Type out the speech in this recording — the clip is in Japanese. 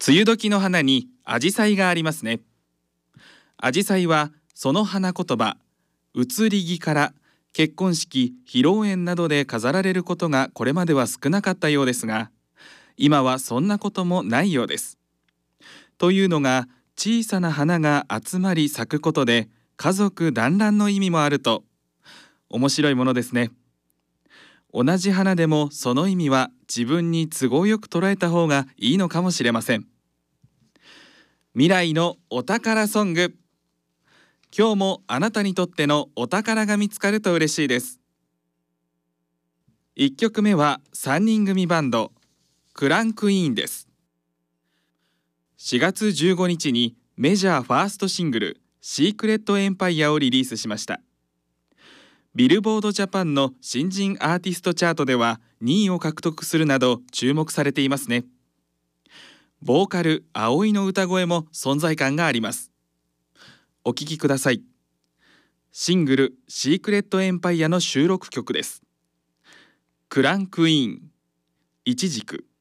梅雨時の花にアジサイがありますね。アジサイはその花言葉、移り気から結婚式、披露宴などで飾られることがこれまでは少なかったようですが、今はそんなこともないようです。というのが、小さな花が集まり咲くことで家族団らんの意味もあると、面白いものですね。同じ花でもその意味は自分に都合よく捉えた方がいいのかもしれません。未来のお宝ソング。今日もあなたにとってのお宝が見つかると嬉しいです。1曲目は3人組バンドクランクイーンです。4月15日にメジャーファーストシングルシークレットエンパイアをリリースしました。ビルボードジャパンの新人アーティストチャートでは2位を獲得するなど注目されていますね。ボーカル葵の歌声も存在感があります。お聴きください。シングルシークレットエンパイアの収録曲です。クランクイーン、いちじく。